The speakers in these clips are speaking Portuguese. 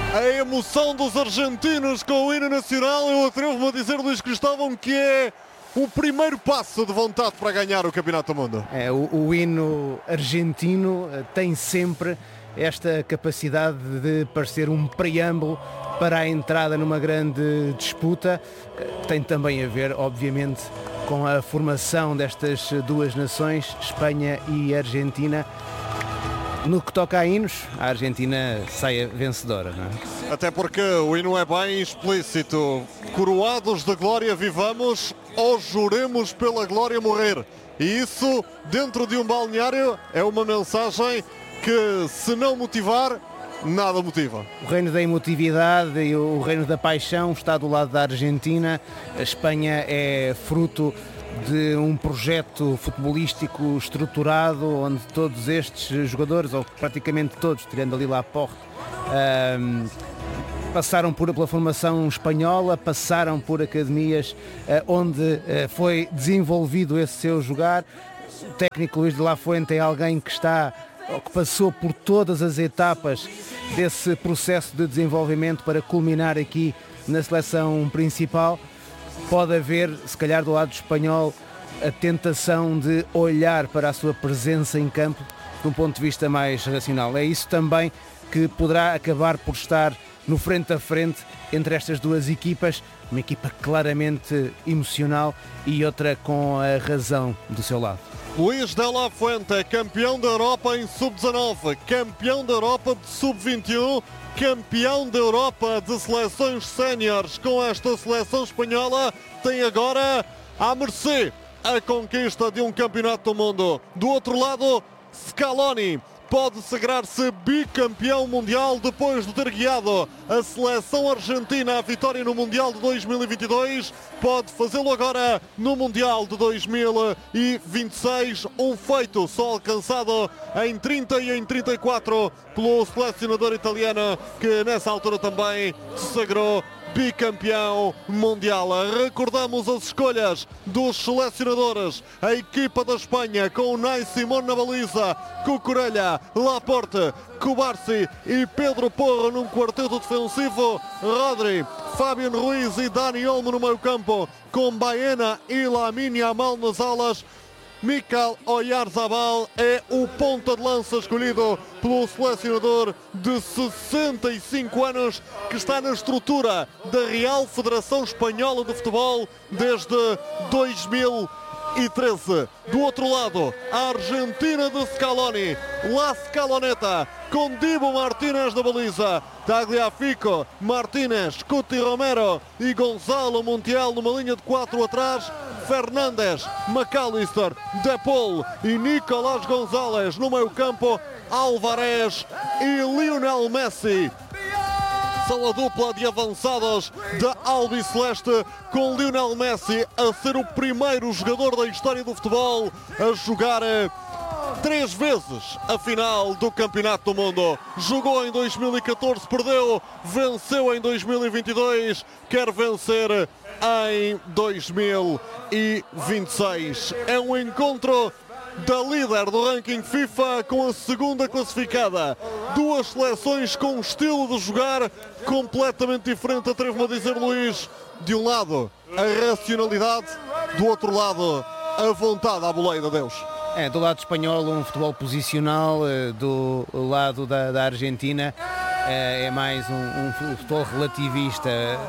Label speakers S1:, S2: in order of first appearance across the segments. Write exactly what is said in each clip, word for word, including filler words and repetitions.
S1: A emoção dos argentinos com o hino nacional, eu atrevo-me a dizer, Luís Cristóvão, que é o primeiro passo de vontade para ganhar o Campeonato do Mundo.
S2: É, o, o hino argentino tem sempre esta capacidade de parecer um preâmbulo para a entrada numa grande disputa. Tem também a ver, obviamente, com a formação destas duas nações, Espanha e Argentina. No que toca a hinos, a Argentina sai vencedora, não é?
S1: Até porque o hino é bem explícito. Coroados de glória vivamos ou juremos pela glória morrer. E isso, dentro de um balneário, é uma mensagem que, se não motivar, nada motiva.
S2: O reino da emotividade e o reino da paixão está do lado da Argentina. A Espanha é fruto de um projeto futebolístico estruturado, onde todos estes jogadores, ou praticamente todos, tirando ali Laporte, um, passaram por, pela formação espanhola, passaram por academias uh, onde uh, foi desenvolvido esse seu jogar. O técnico Luís de la Fuente é alguém que está, ou que passou por todas as etapas desse processo de desenvolvimento para culminar aqui na seleção principal. Pode haver, se calhar do lado espanhol, a tentação de olhar para a sua presença em campo de um ponto de vista mais racional. É isso também que poderá acabar por estar no frente a frente entre estas duas equipas, uma equipa claramente emocional e outra com a razão do seu lado.
S1: Luís de la Fuente, campeão da Europa em sub dezanove, campeão da Europa de sub vinte e um, campeão da Europa de seleções séniores com esta seleção espanhola, tem agora à mercê a conquista de um campeonato do mundo. Do outro lado, Scaloni pode sagrar-se bicampeão mundial depois de ter guiado a seleção argentina à vitória no Mundial de dois mil e vinte e dois. Pode fazê-lo agora no Mundial de dois mil e vinte e seis. Um feito só alcançado em trinta e em trinta e quatro pelo selecionador italiano, que nessa altura também se sagrou bicampeão mundial. Recordamos as escolhas dos selecionadores. A equipa da Espanha com Unai Simón na baliza, Cucurella, Laporte, Cubarsí e Pedro Porro num quarteto defensivo. Rodri, Fabián Ruiz e Dani Olmo no meio campo, com Baena e Lamine Yamal nas alas. Mikel Oyarzabal é o ponta de lança escolhido pelo selecionador de sessenta e cinco anos, que está na estrutura da Real Federação Espanhola de Futebol desde dois mil e treze. Do outro lado, a Argentina de Scaloni, La Scaloneta, com Dibu Martínez na baliza, Tagliafico, Martínez, Cuti Romero e Gonzalo Montiel numa linha de quatro atrás. Fernandes, McAllister, De Paul e Nicolás González no meio campo. Álvarez e Lionel Messi são a dupla de avançados da Albiceleste, com Lionel Messi a ser o primeiro jogador da história do futebol a jogar três vezes a final do Campeonato do Mundo. Jogou em dois mil e catorze, perdeu, venceu em dois mil e vinte e dois, quer vencer em dois mil e vinte e seis. É um encontro da líder do ranking FIFA com a segunda classificada. Duas seleções com um estilo de jogar completamente diferente, atrevo-me a dizer, Luís. De um lado, a racionalidade, do outro lado, a vontade à boleia de Deus.
S2: É, do lado espanhol, um futebol posicional, do lado da, da Argentina é mais um, um futebol relativista.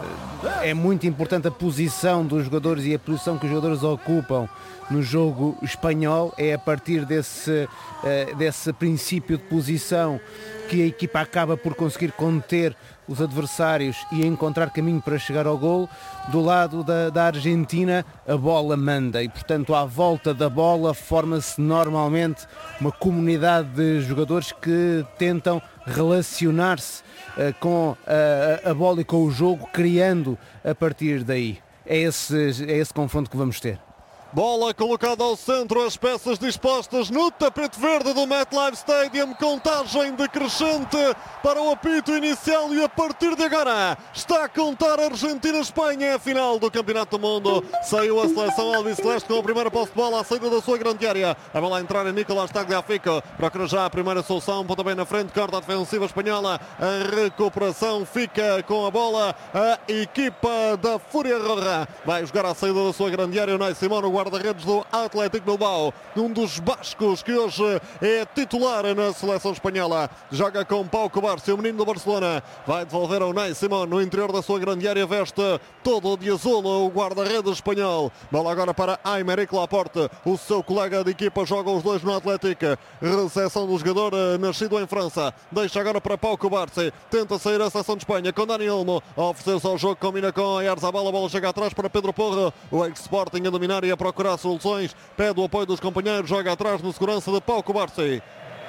S2: É muito importante a posição dos jogadores e a posição que os jogadores ocupam no jogo espanhol. É a partir desse, desse princípio de posição que a equipa acaba por conseguir conter os adversários e encontrar caminho para chegar ao golo. Do lado da, da Argentina, a bola manda e, portanto, à volta da bola forma-se normalmente uma comunidade de jogadores que tentam relacionar-se uh, com a, a bola e com o jogo, criando a partir daí. É esse, é esse confronto que vamos ter.
S1: Bola colocada ao centro, as peças dispostas no tapete verde do MetLife Stadium. Contagem decrescente para o apito inicial e a partir de agora está a contar Argentina-Espanha, a final do Campeonato do Mundo. Saiu a seleção albiceleste com a primeira posse de bola à saída da sua grande área. A bola a entrar em Nicolás Tagliafico. Procura já a primeira solução, ponta bem na frente, corta a defensiva espanhola. A recuperação fica com a bola a equipa da Fúria Roja. Vai jogar à saída da sua grande área o Unai Simón, o guarda-redes do Atlético Bilbao, um dos bascos que hoje é titular na seleção espanhola. Joga com Pau Cubarsí, o menino do Barcelona. Vai devolver ao Unai Simón no interior da sua grande área, veste todo de azul o guarda-redes espanhol. Bola agora para Aymeric Laporte, o seu colega de equipa, jogam os dois no Atlético. Recepção do jogador nascido em França. Deixa agora para Pau Cubarsí, tenta sair a seleção de Espanha com Dani Olmo, a oferecer-se ao jogo, combina com Oyarzabal, a bola chega atrás para Pedro Porro, o ex-Sporting a dominar e a procurar soluções, pede o apoio dos companheiros, joga atrás no segurança de Pau Cubarsí.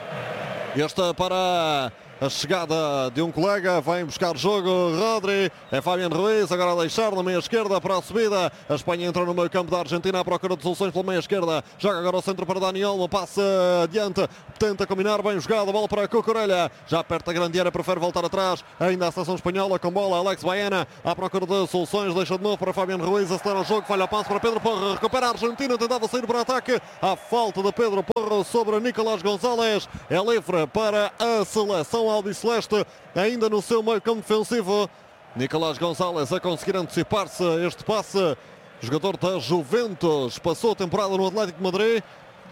S1: Esta para a chegada de um colega, vem buscar jogo Rodri, é Fabián Ruiz, agora a deixar na meia esquerda para a subida. A Espanha entra no meio campo da Argentina à procura de soluções pela meia esquerda, joga agora ao centro para Dani Olmo, passa adiante, tenta combinar, bem jogado, bola para Cucurella, já perto da grande área, prefere voltar atrás, ainda a seleção espanhola com bola, Alex Baena à procura de soluções, deixa de novo para Fabián Ruiz, acelera o jogo, falha o passo para Pedro Porro, recupera a Argentina, tentava sair para o ataque, a falta de Pedro Porro sobre Nicolás González, é livre para a seleção albiceleste, ainda no seu meio campo defensivo. Nicolás González a conseguir antecipar-se a este passe, jogador da Juventus, passou a temporada no Atlético de Madrid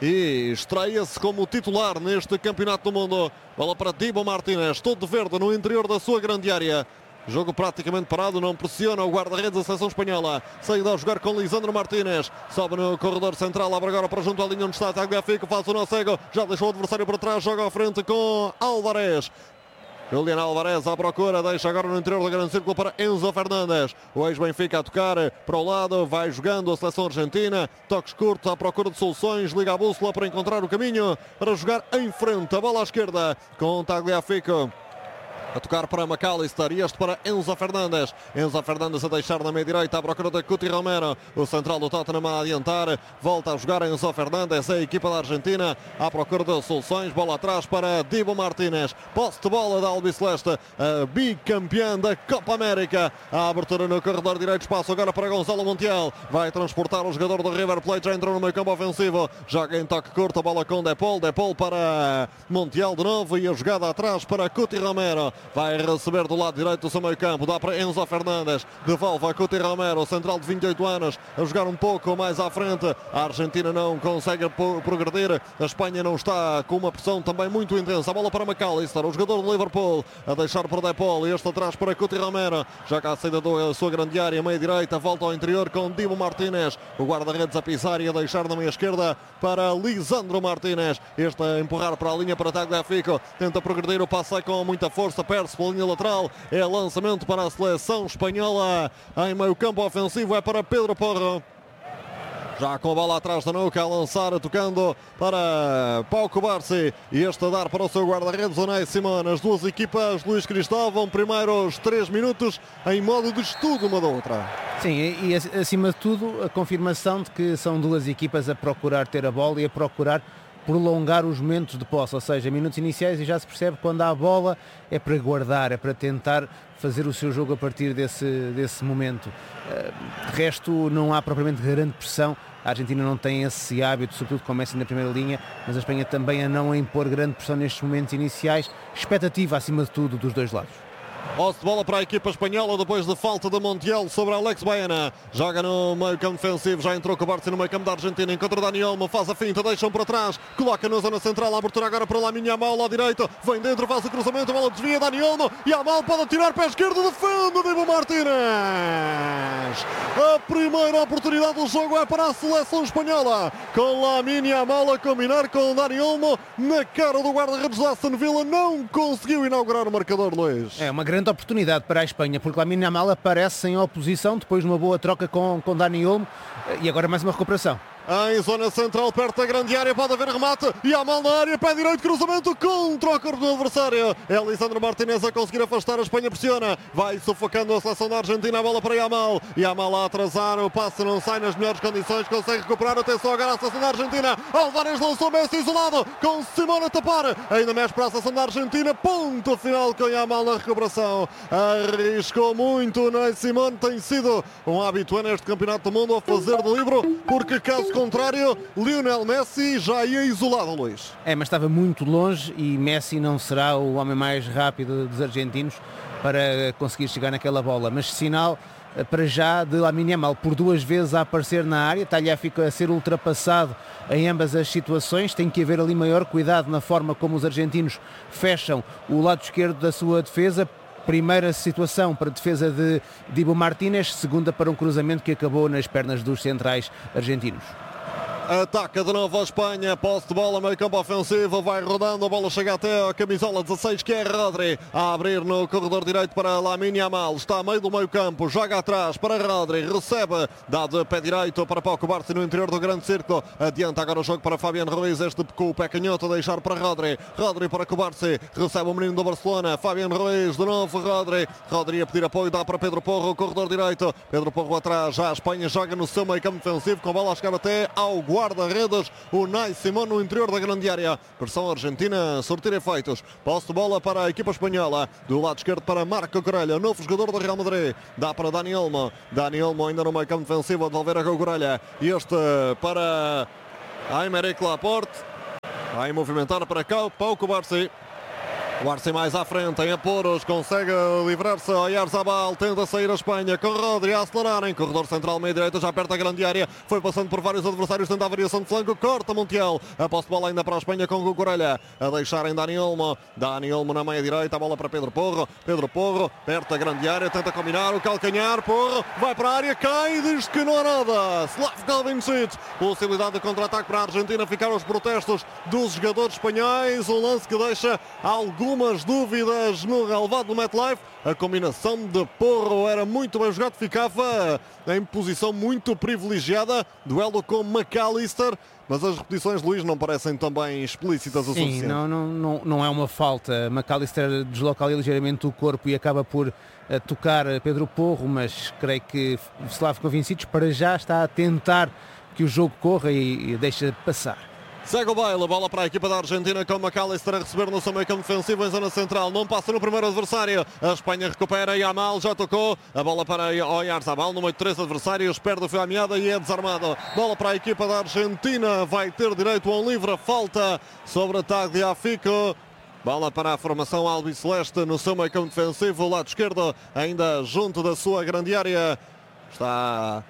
S1: e estreia-se como titular neste Campeonato do Mundo. Bola para Dibu Martínez, todo de verde no interior da sua grande área. Jogo praticamente parado, não pressiona o guarda-redes da seleção espanhola. Saída a jogar com Lisandro Martínez. Sobe no corredor central, abre agora para junto à linha onde está Tagliafico, faz o nó cego, já deixou o adversário para trás, joga à frente com Álvarez. Julián Álvarez à procura, deixa agora no interior do grande círculo para Enzo Fernandes. O ex-Benfica a tocar para o lado, vai jogando a seleção argentina. Toques curtos à procura de soluções, liga a bússola para encontrar o caminho para jogar em frente. A bola à esquerda com Tagliafico. A tocar para McAllister e este para Enzo Fernandes. Enzo Fernandes a deixar na meia direita à procura de Cuti Romero. O central do Tottenham a adiantar. Volta a jogar Enzo Fernandes. A equipa da Argentina à procura de soluções. Bola atrás para Dibu Martínez. Posse de bola da albiceleste, a bicampeã da Copa América. A abertura no corredor direito. Espaço agora para Gonzalo Montiel. Vai transportar o jogador do River Plate. Já entrou no meio campo ofensivo. Joga em toque curto. A bola com Depol. Depol para Montiel de novo. E a jogada atrás para Cuti Romero. Vai receber do lado direito do seu meio campo, dá para Enzo Fernandes, devolve a Cuti Romero, central de vinte e oito anos, a jogar um pouco mais à frente. A Argentina não consegue progredir, a Espanha não está com uma pressão também muito intensa. A bola para McAllister, o jogador do Liverpool, a deixar para Depol, e este atrás para Cuti Romero, já cá a saída da sua grande área, meia direita, volta ao interior com Dibu Martínez, o guarda-redes a pisar e a deixar na meia esquerda para Lisandro Martínez, este a empurrar para a linha para Tagliafico, tenta progredir, o passe com muita força, perde-se pela linha lateral, é lançamento para a seleção espanhola em meio campo ofensivo, é para Pedro Porro. Já com a bola atrás da nuca, a lançar, tocando para Pau Cubarsí e este a dar para o seu guarda-redes, Unai Simón. As duas equipas, Luís Cristóvão, primeiros três minutos em modo de estudo uma da outra.
S2: Sim, e acima de tudo a confirmação de que são duas equipas a procurar ter a bola e a procurar prolongar os momentos de posse, ou seja, minutos iniciais, e já se percebe que quando há a bola é para guardar, é para tentar fazer o seu jogo a partir desse, desse momento. De resto, não há propriamente grande pressão. A Argentina não tem esse hábito, sobretudo começa na primeira linha, mas a Espanha também a não impor grande pressão nestes momentos iniciais. Expectativa, acima de tudo, dos dois lados.
S1: Posse de bola para a equipa espanhola depois de falta de Montiel sobre Alex Baena. Joga no meio campo defensivo, já entrou Cubarsí no meio campo da Argentina, encontra Dani Olmo, faz a finta, deixam para trás, coloca na zona central, a abertura agora para Lamine Yamal, à direita, vem dentro, faz o cruzamento, a bola desvia, Dani Olmo, Yamal pode atirar, pé esquerdo, defende Dibu Martínez. A primeira oportunidade do jogo é para a seleção espanhola, com Lamine Yamal a combinar com Dani Olmo, na cara do guarda-redes da Aston Villa, não conseguiu inaugurar o marcador, Luís.
S2: É uma grande oportunidade para a Espanha, porque Lamine Yamal aparece em oposição depois de uma boa troca com, com Dani Olmo, e agora mais uma recuperação.
S1: em zona central, perto da grande área, pode haver remate, e a mal na área, pé direito, cruzamento contra o corpo do adversário. É Lisandro Martínez a conseguir afastar, a Espanha pressiona, vai sufocando a seleção da Argentina, a bola para Yamal, Yamal a atrasar, o passe não sai nas melhores condições, consegue recuperar, atenção agora a seleção da Argentina, Álvarez lançou, Messi isolado, com Simone a tapar, ainda mais para a seleção da Argentina, ponto final com Yamal na recuperação, arriscou muito, Ney Simone tem sido um habitué neste campeonato do mundo a fazer de livro, porque caso contrário, Lionel Messi já ia isolado, Luís.
S2: É, mas estava muito longe e Messi não será o homem mais rápido dos argentinos para conseguir chegar naquela bola. Mas sinal para já de Lamine Yamal por duas vezes a aparecer na área, está-lhe a ficar a ser ultrapassado em ambas as situações, tem que haver ali maior cuidado na forma como os argentinos fecham o lado esquerdo da sua defesa. Primeira situação para a defesa de Dibu Martínez, segunda para um cruzamento que acabou nas pernas dos centrais argentinos.
S1: Ataca de novo a Espanha, posse de bola, meio campo ofensivo, vai rodando, a bola chega até a camisola dezasseis, que é Rodri, a abrir no corredor direito para Lamine Yamal, está a meio do meio campo, joga atrás para Rodri, recebe, dá de pé direito para Pau Cubarsí no interior do grande círculo, adianta agora o jogo para Fabián Ruiz, este com o pé canhoto a deixar para Rodri, Rodri para Cubarsí, recebe o menino do Barcelona, Fabián Ruiz, de novo Rodri, Rodri a pedir apoio, dá para Pedro Porro, corredor direito, Pedro Porro atrás, já a Espanha joga no seu meio campo defensivo, com a bola a chegar até ao guarda-redes, o Ney Simone no interior da grande área. Pressão argentina, sortir efeitos. Posse de bola para a equipa espanhola. Do lado esquerdo para Marco Corelha, novo jogador do Real Madrid. Dá para Dani Olmo. Dani Olmo ainda no meio campo defensivo, a devolver a Corelha. E este para Aymeric Laporte. Vai movimentar para cá, Pau Cubarsí. O Arce mais à frente, em apuros, consegue livrar-se ao Oyarzabal, tenta sair a Espanha, com Rodri a acelerar em corredor central, meia direita, já perto da grande área, foi passando por vários adversários, tenta a variação de flanco, corta Montiel, a posse de bola ainda para a Espanha com o Corelha, a deixar em Dani Olmo, Dani Olmo na meia direita, a bola para Pedro Porro, Pedro Porro, perto da grande área, tenta combinar o calcanhar, Porro, vai para a área, cai e diz que não há nada, Slavko Vincic, possibilidade de contra-ataque para a Argentina, ficaram os protestos dos jogadores espanhóis, um lance que deixa algum algumas dúvidas no relevado do MetLife. A combinação de Porro era muito bem jogado, ficava em posição muito privilegiada, duelo com McAllister, mas as repetições, Luís, não parecem também explícitas o suficiente.
S2: Sim, não, não, não, não é uma falta. McAllister desloca ali ligeiramente o corpo e acaba por uh, tocar Pedro Porro, mas creio que Slavko Vincic para já está a tentar que o jogo corra e, e deixa passar.
S1: Segue o baile, bola para a equipa da Argentina com McAllister a receber no seu meio campo defensivo em zona central, não passa no primeiro adversário, a Espanha recupera, Yamal já tocou, a bola para Oyarzabal no meio de três adversários, perde o fio à meada e é desarmado, bola para a equipa da Argentina, vai ter direito a um livre, falta sobre a Tagliafico. Bola para a formação albiceleste no seu meio campo defensivo, lado esquerdo, ainda junto da sua grande área, está...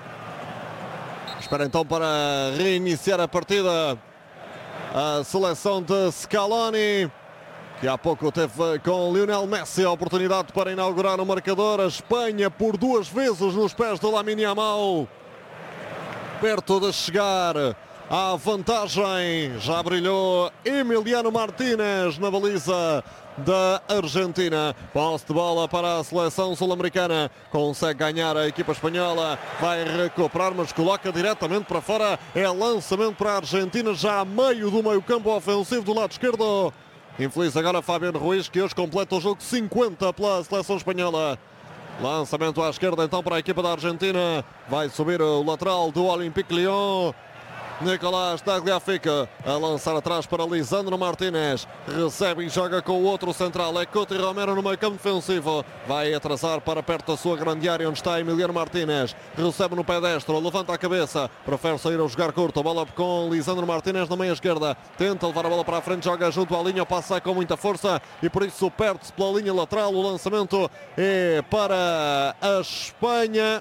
S1: Espera então para reiniciar a partida a seleção de Scaloni, que há pouco teve com Lionel Messi a oportunidade para inaugurar o marcador. A Espanha por duas vezes nos pés de Lamine Yamal, perto de chegar à vantagem. Já brilhou Emiliano Martínez na baliza da Argentina. Posse de bola para a seleção sul-americana, consegue ganhar a equipa espanhola, vai recuperar, mas coloca diretamente para fora. É lançamento para a Argentina, já a meio do meio campo ofensivo do lado esquerdo. Infeliz agora Fabián Ruiz, que hoje completa o jogo cinquenta pela seleção espanhola. Lançamento à esquerda então para a equipa da Argentina, vai subir o lateral do Olympique Lyon, Nicolás Tagliafico, a lançar atrás para Lisandro Martínez, recebe e joga com o outro central, é Couto Romero no meio campo defensivo, vai atrasar para perto da sua grande área onde está Emiliano Martínez, recebe no pé destro, levanta a cabeça, prefere sair a jogar curto, a bola com Lisandro Martínez na meia esquerda, tenta levar a bola para a frente, joga junto à linha, o passe sai com muita força e por isso perde-se pela linha lateral, o lançamento é para a Espanha.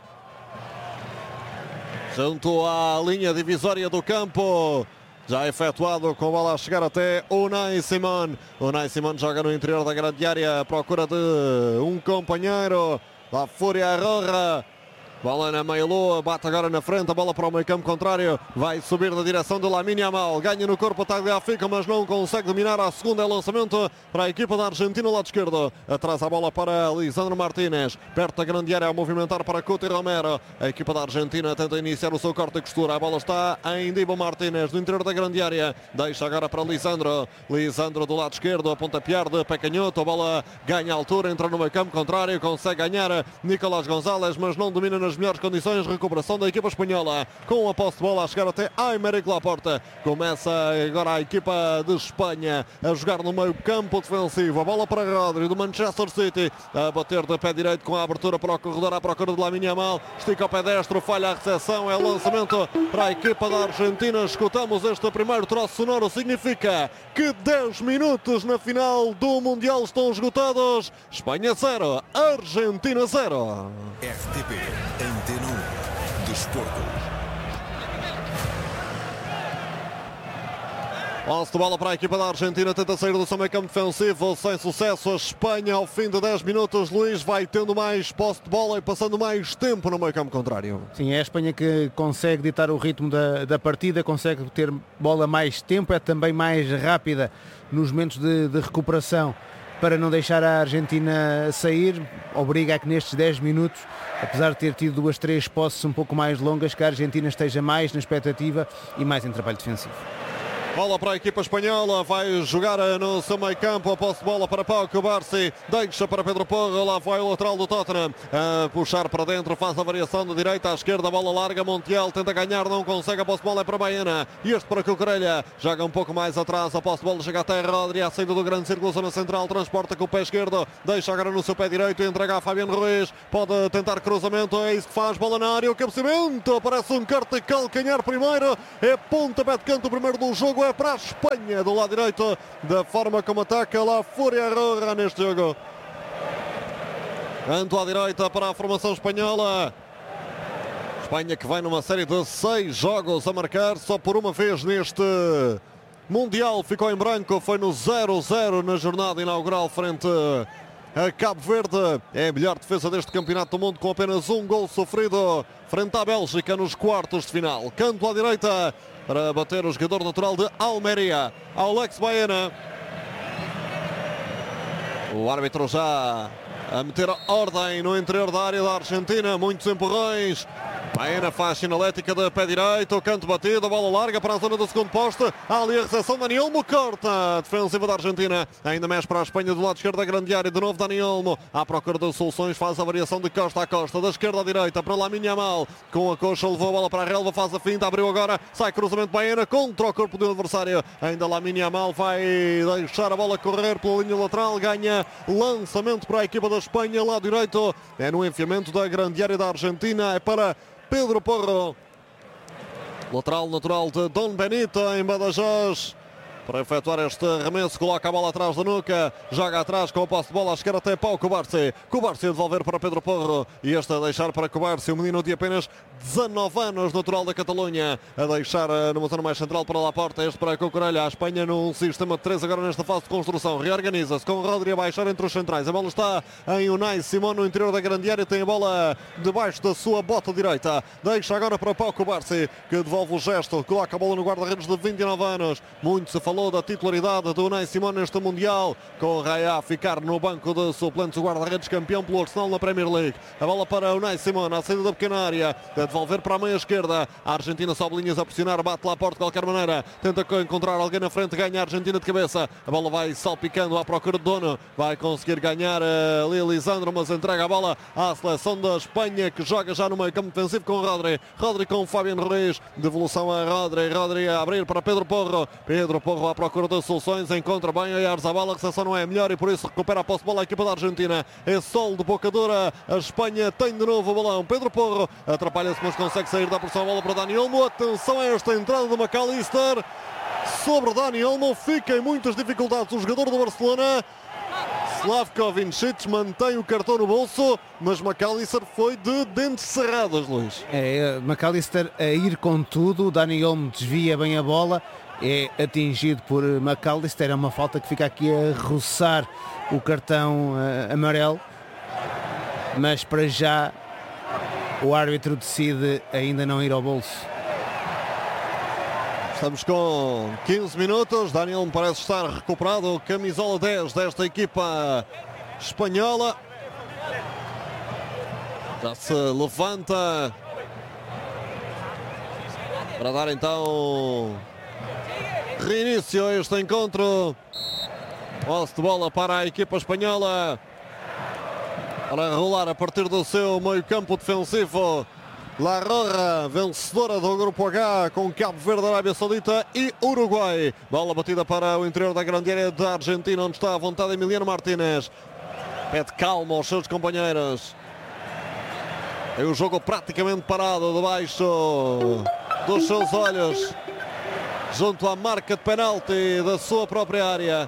S1: Junto à linha divisória do campo, já efetuado com a bola a chegar até o Ney Simone. O Ney Simone joga no interior da grande área à procura de um companheiro. La Fúria Roja Bola na meia-lua, bate agora na frente, a bola para o meio campo contrário, vai subir na direção de Lamine Yamal, ganha no corpo a Tagliafico, mas não consegue dominar. A segunda é lançamento para a equipa da Argentina, lado esquerdo, atrás a bola para Lisandro Martínez, perto da grande área a movimentar para Cuti Romero. A equipa da Argentina tenta iniciar o seu corte e costura, a bola está em Dibu Martínez, no interior da grande área, deixa agora para Lisandro, Lisandro do lado esquerdo, a pontapear de pé canhoto, a bola ganha altura, entra no meio campo contrário, consegue ganhar Nicolás González, mas não domina nas melhores condições. Recuperação da equipa espanhola com a posse de bola a chegar até Aymeric Laporte. Começa agora a equipa de Espanha a jogar no meio campo defensivo, a bola para Rodri do Manchester City, a bater de pé direito com a abertura para o corredor à procura de Lamine Yamal, estica o pé destro, falha a recepção, é lançamento para a equipa da Argentina. Escutamos este primeiro troço sonoro, significa que dez minutos na final do Mundial estão esgotados. Espanha zero, Argentina zero.
S3: R T P Antena um Desporto.
S1: Posse de bola para a equipa da Argentina, tenta sair do seu meio campo defensivo, sem sucesso. A Espanha, ao fim de dez minutos, Luís, vai tendo mais posse de bola e passando mais tempo no meio campo contrário.
S2: Sim, é a Espanha que consegue ditar o ritmo da, da partida, consegue ter bola mais tempo, é também mais rápida nos momentos de, de recuperação, para não deixar a Argentina sair. Obriga a que nestes dez minutos, apesar de ter tido duas, três posses um pouco mais longas, que a Argentina esteja mais na expectativa e mais em trabalho defensivo.
S1: Bola para a equipa espanhola, vai jogar no seu meio campo, a posse de bola para Pau Cubarsí, deixa para Pedro Porro, lá vai o lateral do Tottenham, a puxar para dentro, faz a variação de direita à esquerda, bola larga, Montiel tenta ganhar, não consegue, a posse de bola é para Baena, e este para Cucurella, joga um pouco mais atrás, a posse de bola chega até Rodri, à saída do grande círculo, zona central, transporta com o pé esquerdo, deixa agora no seu pé direito, entrega a Fabiano Ruiz, pode tentar cruzamento, é isso que faz, bola na área, o cabeceamento, aparece um corte de calcanhar primeiro, é pontapé de canto o primeiro do jogo, é para a Espanha do lado direito, da forma como ataca lá Fúria Roja neste jogo. Canto à direita para a formação espanhola. Espanha que vai numa série de seis jogos a marcar, só por uma vez neste Mundial ficou em branco, foi no zero zero na jornada inaugural frente a Cabo Verde. É a melhor defesa deste campeonato do mundo, com apenas um gol sofrido frente à Bélgica nos quartos de final. Canto à direita para bater o jogador natural de Almeria, Alex Baena. O árbitro já a meter ordem no interior da área da Argentina, muitos empurrões. Baena faz sinalética de pé direito, o canto batido, a bola larga para a zona do segundo poste. Há ali a recepção, Dani Olmo corta a defensiva da Argentina, ainda mais para a Espanha do lado esquerdo da grande área, de novo Dani Olmo, à procura de soluções, faz a variação de costa a costa, da esquerda à direita para Lamine Yamal, com a coxa levou a bola para a relva, faz a finta, abriu agora, sai cruzamento Baena contra o corpo do adversário, ainda Lamine Yamal vai deixar a bola correr pela linha lateral, ganha lançamento para a equipa da Espanha, lado direito, é no enfiamento da grande área da Argentina, é para Pedro Porro, lateral natural de Dom Benito em Badajoz, para efetuar este arremesso, coloca a bola atrás da nuca, joga atrás com a posse de bola, a chegar até Pau Cubarsí, Cubarsí a devolver para Pedro Porro, e este a deixar para Cubarsí, um menino de apenas dezanove anos, natural da Catalunha, a deixar numa zona mais central para Laporte, este para Cucurella, a Espanha num sistema de três agora nesta fase de construção, reorganiza-se com o Rodri a baixar entre os centrais, a bola está em Unai Simón no interior da grande área, tem a bola debaixo da sua bota direita, deixa agora para Pau Cubarsí, que devolve o gesto, coloca a bola no guarda-redes de vinte e nove anos, muito se falou da titularidade do Unai Simón neste Mundial, com o Raya a ficar no banco de suplentes, o guarda-redes campeão pelo Arsenal na Premier League, a bola para Unai Simón, à saída da pequena área, a devolver para a meia esquerda, a Argentina sobe linhas a pressionar, bate lá a porta de qualquer maneira, tenta encontrar alguém na frente, ganha a Argentina de cabeça, a bola vai salpicando à procura de dono, vai conseguir ganhar ali Lisandro, mas entrega a bola à seleção da Espanha, que joga já no meio campo defensivo com Rodri, Rodri com Fabiano Ruiz, devolução a Rodri, Rodri a abrir para Pedro Porro, Pedro Porro à procura de soluções, encontra bem a Yarzabal, a recepção não é melhor e por isso recupera a posse de bola a equipa da Argentina, é sol de boca dura, a Espanha tem de novo o balão, Pedro Porro atrapalha-se mas consegue sair da pressão, a bola para Dani Olmo, atenção a esta entrada de McAllister sobre Dani Olmo, fica em muitas dificuldades o jogador do Barcelona. Slavko Vincic mantém o cartão no bolso, mas McAllister foi de dentes cerrados, Luís.
S2: É, McAllister a ir com tudo, Dani Olmo desvia bem a bola, é atingido por McAllister, é uma falta que fica aqui a roçar o cartão uh, amarelo, mas para já o árbitro decide ainda não ir ao bolso.
S1: Estamos com quinze minutos. Daniel me parece estar recuperado. Camisola dez desta equipa espanhola. Já se levanta para dar então reinício a este encontro. Posse de bola para a equipa espanhola. Para rolar a partir do seu meio campo defensivo. La Roja, vencedora do Grupo H com Cabo Verde, Arábia Saudita e Uruguai. Bola batida para o interior da grande área da Argentina, onde está à vontade Emiliano Martínez. Pede calma aos seus companheiros. É o jogo praticamente parado debaixo dos seus olhos, junto à marca de penalti da sua própria área.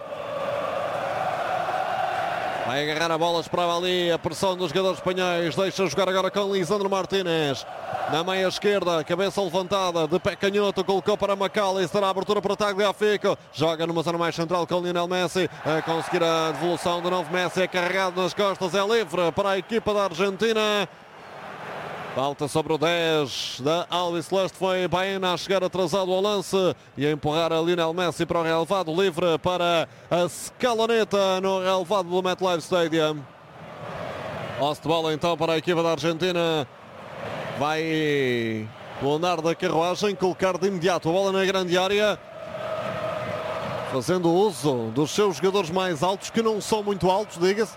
S1: Vai agarrar a bola, esperava ali a pressão dos jogadores espanhóis. Deixa jogar agora com Lisandro Martínez. Na meia esquerda, cabeça levantada, de pé canhoto, colocou para McAllister, a abertura para Tagliafico. Joga numa zona mais central com Lionel Messi. A conseguir a devolução de novo Messi, é carregado nas costas, é livre para a equipa da Argentina. Falta sobre o dez da Albiceleste, foi Baena a chegar atrasado ao lance e a empurrar a Lionel Messi para o relevado, livre para a Scaloneta no relevado do MetLife Stadium. Posse de bola então para a equipa da Argentina. Vai o andar da carruagem, colocar de imediato a bola na grande área, fazendo uso dos seus jogadores mais altos, que não são muito altos, diga-se.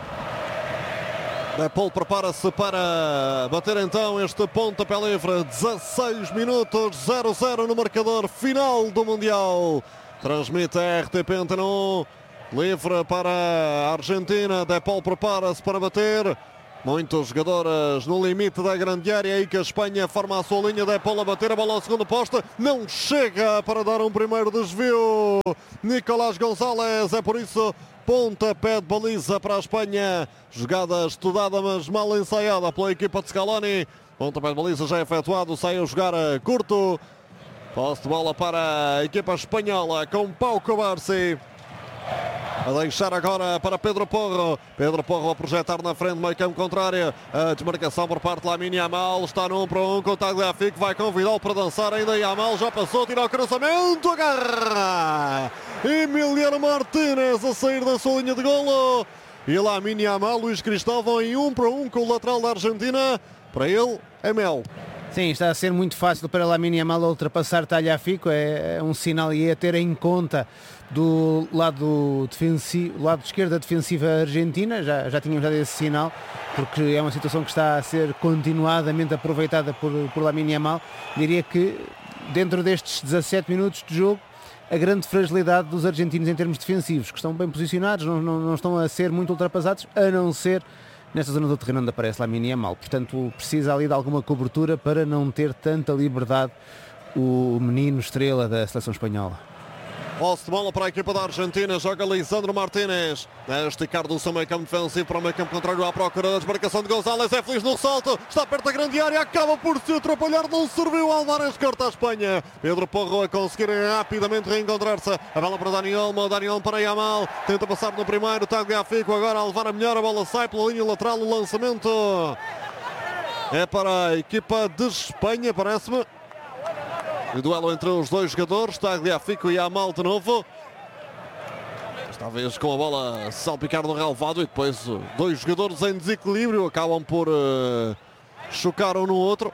S1: De Paul prepara-se para bater então este pontapé livre. dezasseis minutos, zero a zero no marcador final do Mundial. Transmite a R T P Antena um. Livre para a Argentina. De Paul prepara-se para bater. Muitos jogadores no limite da grande área. Aí que a Espanha forma a sua linha. De Paul a bater a bola ao segundo poste. Não chega para dar um primeiro desvio. Nicolás González, é por isso pontapé de baliza para a Espanha. Jogada estudada, mas mal ensaiada pela equipa de Scaloni. Pontapé de baliza já efetuado, sai a jogar a curto. Posse de bola para a equipa espanhola com Pau Cubarsí. A deixar agora para Pedro Porro. Pedro Porro a projetar na frente, meio campo contrário. A desmarcação por parte de Lamine Yamal. Está no um para um com o Tagliafico. Vai convidá-lo para dançar ainda. Yamal já passou, tira o cruzamento. Agarra Emiliano Martínez a sair da sua linha de golo. E Lamine Yamal, Luís Cristóvão em um para um com o lateral da Argentina. Para ele é mel.
S2: Sim, está a ser muito fácil para Lamine Yamal ultrapassar Tagliafico. É um sinal e é ter em conta do lado defensivo, lado esquerda defensiva argentina. Já, já tínhamos dado esse sinal, porque é uma situação que está a ser continuadamente aproveitada por, por Lamine Yamal. Diria que dentro destes dezassete minutos de jogo, a grande fragilidade dos argentinos em termos defensivos, que estão bem posicionados, não, não, não estão a ser muito ultrapassados, a não ser nesta zona do terreno onde aparece Lamine Yamal. Portanto, precisa ali de alguma cobertura para não ter tanta liberdade o menino estrela da seleção espanhola.
S1: Posse de bola para a equipa da Argentina, joga Lisandro Martínez a esticar do seu meio campo defensivo para o meio campo contrário à procura da desmarcação de González. É feliz no salto, está perto da grande área, acaba por se atrapalhar, não serviu. Álvares corta a Espanha. Pedro Porro a conseguir rapidamente reencontrar-se. A bola para Dani Olmo, Dani Olmo para Yamal, tenta passar no primeiro, Tagliafico agora a levar a melhor, a bola sai pela linha lateral, o lançamento é para a equipa de Espanha, parece-me. O duelo entre os dois jogadores, Tagliafico e Yamal de novo. Esta vez com a bola salpicar no relvado e depois dois jogadores em desequilíbrio acabam por uh, chocar um no outro.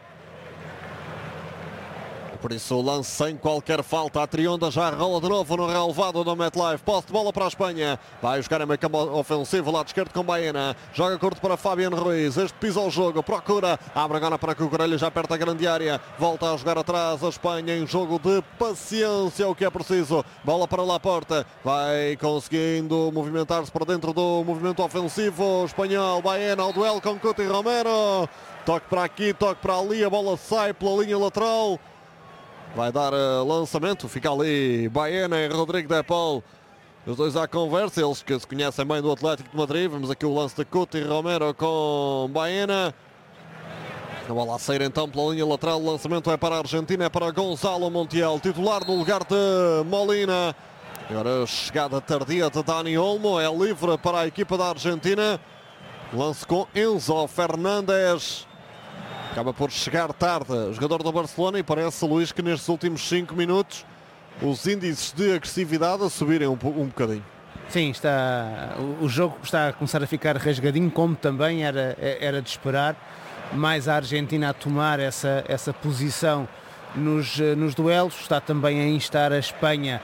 S1: Por isso o lance sem qualquer falta. A Trionda já rola de novo no relvado do MetLife. Posse de bola para a Espanha. Vai jogar em meio campo ofensivo, lado esquerdo com Baena. Joga curto para Fabián Ruiz. Este pisa o jogo, procura. Abre agora para Cucurella, já perto da grande área. Volta a jogar atrás a Espanha em jogo de paciência, o que é preciso. Bola para Laporta. Vai conseguindo movimentar-se para dentro do movimento ofensivo espanhol. Baena ao duelo com Couto e Romero. Toque para aqui, toque para ali. A bola sai pela linha lateral. Vai dar uh, lançamento, fica ali Baena e Rodrigo de Paul. Os dois à conversa, eles que se conhecem bem do Atlético de Madrid. Vemos aqui o lance de Couto e Romero com Baena. A bola a sair então pela linha lateral. O lançamento é para a Argentina, é para Gonzalo Montiel, titular no lugar de Molina. Agora a chegada tardia de Dani Olmo, é livre para a equipa da Argentina. Lance com Enzo Fernandes. Acaba por chegar tarde o jogador do Barcelona e parece, Luís, que nestes últimos cinco minutos os índices de agressividade a subirem um, um bocadinho.
S2: Sim, está, o jogo está a começar a ficar rasgadinho, como também era, era de esperar. Mais a Argentina a tomar essa, essa posição nos, nos duelos. Está também a instar a Espanha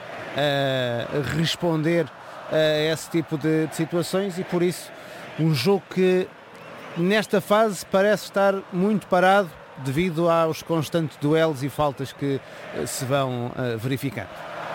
S2: a responder a esse tipo de, de situações e por isso um jogo que nesta fase parece estar muito parado devido aos constantes duelos e faltas que se vão uh, verificando.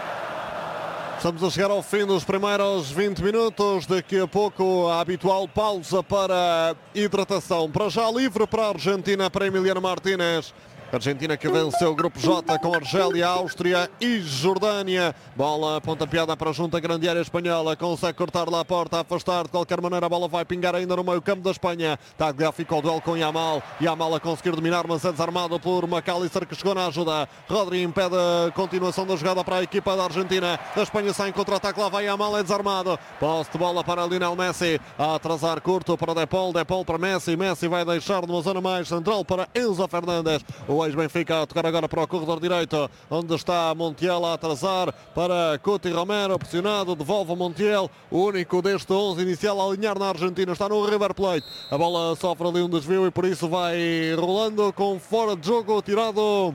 S1: Estamos a chegar ao fim dos primeiros vinte minutos. Daqui a pouco a habitual pausa para hidratação. Para já livre para a Argentina, para Emiliano Martínez. Argentina que venceu o grupo J com Argélia, Áustria e Jordânia. Bola pontapeada para a junta grande área espanhola. Consegue cortar lá a porta, afastar. De qualquer maneira a bola vai pingar ainda no meio campo da Espanha. Tagliafico ao duelo com Yamal. Yamal a conseguir dominar, mas é desarmado por McAllister que chegou na ajuda. Rodri impede a continuação da jogada para a equipa da Argentina. A Espanha sai em contra-ataque, lá vai Yamal, é desarmado. Posse de bola para Lionel Messi. A atrasar curto para De Paul, De Paul para Messi. Messi vai deixar numa zona mais central para Enzo Fernandes. O ex-Benfica a tocar agora para o corredor direito, onde está Montiel a atrasar para Couto e Romero, pressionado, devolve Montiel, o único deste onze inicial a alinhar na Argentina, está no River Plate. A bola sofre ali um desvio e por isso vai rolando com fora de jogo, tirado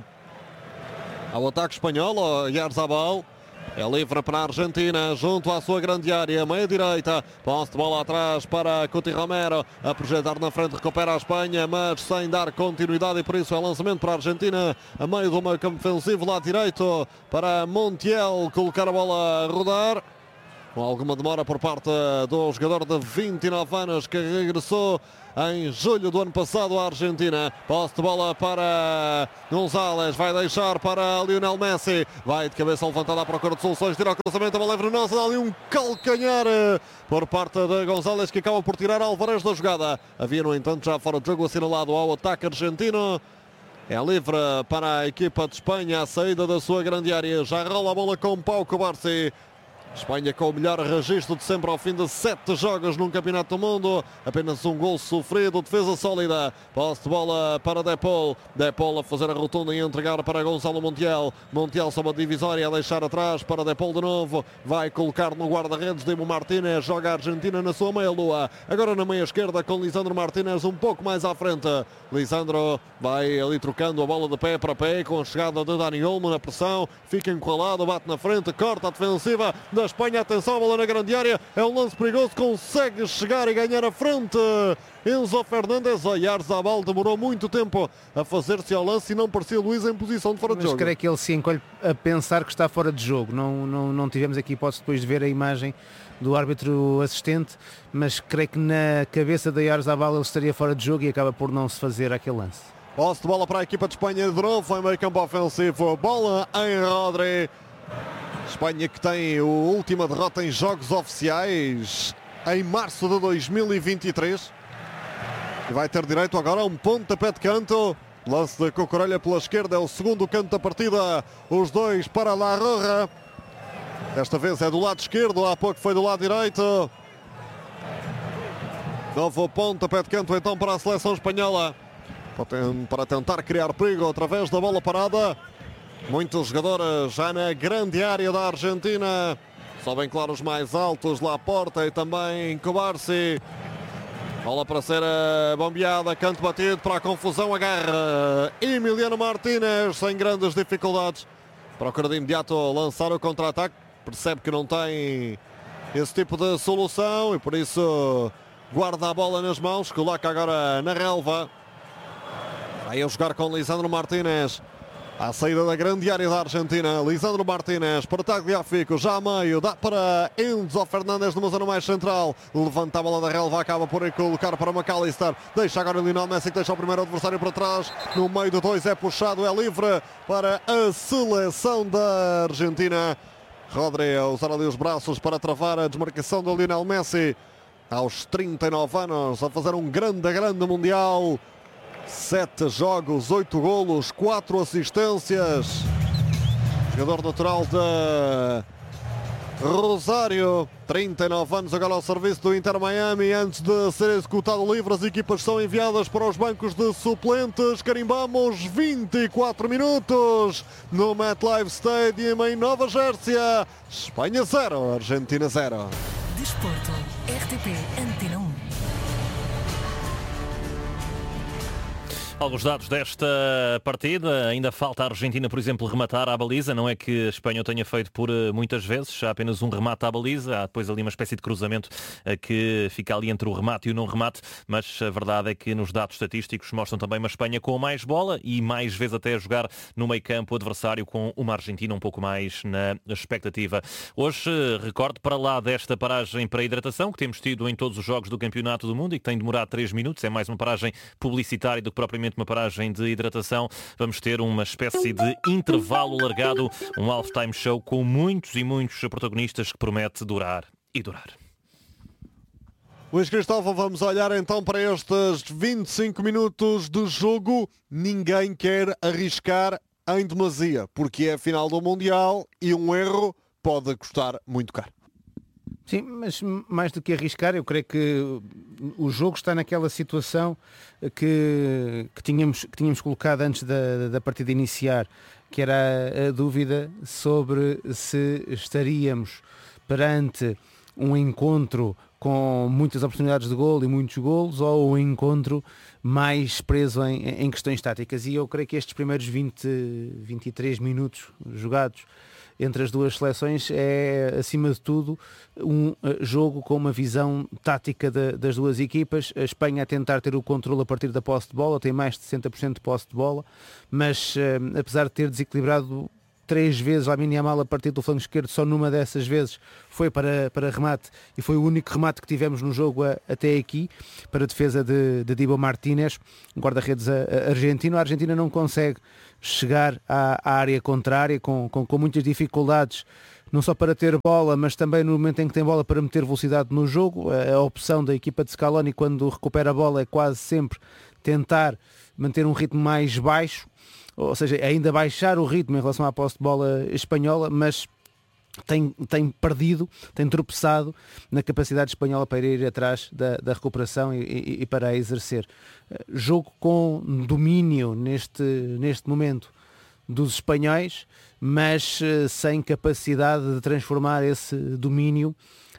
S1: ao ataque espanhol, Yarzabal. É livre para a Argentina, junto à sua grande área, meia-direita. Posse de bola atrás para Couto e Romero. A projetar na frente, recupera a Espanha, mas sem dar continuidade e por isso é lançamento para a Argentina. A meio do meio campo defensivo, lado direito para Montiel colocar a bola a rodar. Com alguma demora por parte do jogador de vinte e nove anos que regressou em julho do ano passado à Argentina. Posse de bola para González, vai deixar para Lionel Messi, vai de cabeça levantada à procura de soluções, tira o cruzamento, a bola é venenosa, dá ali um calcanhar por parte de González que acaba por tirar Alvarez da jogada. Havia no entanto já fora de jogo assinalado ao ataque argentino. É livre para a equipa de Espanha a saída da sua grande área, já rola a bola com Pau Cubarsí. Espanha com o melhor registro de sempre ao fim de sete jogos num campeonato do mundo. Apenas um gol sofrido, defesa sólida. Posse de bola para De Paul. De Paul a fazer a rotunda e entregar para Gonçalo Montiel. Montiel sob a divisória a deixar atrás para De Paul de novo. Vai colocar no guarda-redes Dibu Martínez. Joga a Argentina na sua meia-lua. Agora na meia esquerda com Lisandro Martínez um pouco mais à frente. Lisandro vai ali trocando a bola de pé para pé com a chegada de Dani Olmo na pressão. Fica encurralado, bate na frente, corta a defensiva da Espanha, atenção, a bola na grande área, é um lance perigoso, consegue chegar e ganhar a frente. Enzo Fernandes, o Yarzabal demorou muito tempo a fazer-se ao lance e não parecia Luís em posição de fora de
S2: Mas
S1: jogo.
S2: creio que ele se encolhe a pensar que está fora de jogo. Não, não, não tivemos aqui hipótese depois de ver a imagem do árbitro assistente, mas creio que na cabeça da Yarzabal ele estaria fora de jogo e acaba por não se fazer aquele lance.
S1: Posse de bola para a equipa de Espanha de novo, em meio campo ofensivo, bola em Rodri. Espanha que tem a última derrota em jogos oficiais em março de dois mil e vinte e três. E vai ter direito agora a um pontapé de canto. Lance de Cucurella pela esquerda, é o segundo canto da partida. Os dois para La Roja. Desta vez é do lado esquerdo, há pouco foi do lado direito. Novo pontapé de canto então para a seleção espanhola. Para tentar criar perigo através da bola parada. Muitos jogadores já na grande área da Argentina. Sobem claro os mais altos, lá à porta e também Cubarsí. Bola para ser bombeada, canto batido para a confusão, agarra Emiliano Martínez sem grandes dificuldades. Procura de imediato lançar o contra-ataque. Percebe que não tem esse tipo de solução e por isso guarda a bola nas mãos. Coloca agora na relva. Vai a jogar com Lisandro Martínez. À saída da grande área da Argentina, Lisandro Martínez para Tagliafico, já a meio, dá para Enzo Fernandes numa zona mais central, levanta a bola da relva, acaba por colocar para McAllister, deixa agora o Lionel Messi que deixa o primeiro adversário para trás, no meio de dois é puxado, é livre para a seleção da Argentina. Rodri a usar ali os braços para travar a desmarcação do Lionel Messi, aos trinta e nove anos, a fazer um grande, grande Mundial. Sete jogos, oito golos, quatro assistências. Jogador natural de Rosário, trinta e nove anos, agora ao serviço do Inter Miami. Antes de ser executado o livre, as equipas são enviadas para os bancos de suplentes. Carimbamos vinte e quatro minutos no MetLife Stadium em Nova Jersey. Espanha zero, Argentina zero.
S4: Desporto, R T P Antena um.
S5: Alguns dados desta partida. Ainda falta a Argentina, por exemplo, rematar à baliza. Não é que a Espanha o tenha feito por muitas vezes. Há apenas um remate à baliza. Há depois ali uma espécie de cruzamento que fica ali entre o remate e o não remate. Mas a verdade é que nos dados estatísticos mostram também uma Espanha com mais bola e mais vezes até a jogar no meio campo adversário, com uma Argentina um pouco mais na expectativa. Hoje, recordo, para lá desta paragem para a hidratação que temos tido em todos os jogos do Campeonato do Mundo e que tem demorado três minutos. É mais uma paragem publicitária do que propriamente uma paragem de hidratação. Vamos ter uma espécie de intervalo alargado, um halftime show com muitos e muitos protagonistas que promete durar e durar.
S1: Luís Cristóvão, vamos olhar então para estes vinte e cinco minutos de jogo. Ninguém quer arriscar em demasia, porque é a final do Mundial e um erro pode custar muito caro.
S2: Sim, mas mais do que arriscar, eu creio que o jogo está naquela situação que, que, tínhamos, que tínhamos colocado antes da, da partida iniciar, que era a dúvida sobre se estaríamos perante um encontro com muitas oportunidades de golo e muitos golos, ou um encontro mais preso em, em questões táticas. E eu creio que estes primeiros vinte, vinte e três minutos jogados entre as duas seleções é, acima de tudo, um jogo com uma visão tática de, das duas equipas. A Espanha a tentar ter o controle a partir da posse de bola, tem mais de sessenta por cento de posse de bola, mas uh, apesar de ter desequilibrado três vezes Lamine Yamal a partir do flanco esquerdo, só numa dessas vezes foi para, para remate, e foi o único remate que tivemos no jogo a, até aqui, para a defesa de, de Dibu Martínez, um guarda-redes argentino. A Argentina não consegue chegar à, à área contrária, com, com, com muitas dificuldades, não só para ter bola, mas também no momento em que tem bola para meter velocidade no jogo. A, a opção da equipa de Scaloni, quando recupera a bola, é quase sempre tentar manter um ritmo mais baixo, ou seja, ainda baixar o ritmo em relação à posse de bola espanhola, mas tem, tem perdido, tem tropeçado na capacidade espanhola para ir atrás da, da recuperação e, e, e para a exercer. Jogo com domínio neste, neste momento dos espanhóis, mas sem capacidade de transformar esse domínio